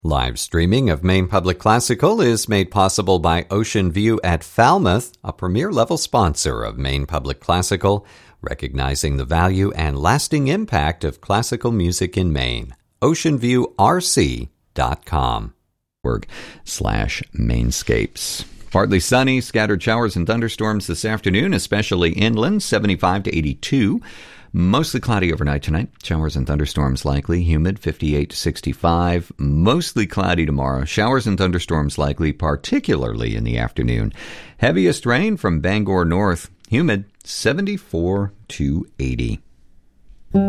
Live streaming of Maine Public Classical is made possible by Ocean View at Falmouth, a premier-level sponsor of Maine Public Classical, recognizing the value and lasting impact of classical music in Maine. OceanViewRC.com. /Mainscapes. Partly sunny, scattered showers and thunderstorms this afternoon, especially inland, 75 to 82. Mostly cloudy overnight tonight. Showers and thunderstorms likely. Humid, 58 to 65. Mostly cloudy tomorrow. Showers and thunderstorms likely, particularly in the afternoon. Heaviest rain from Bangor north. Humid, 74 to 80.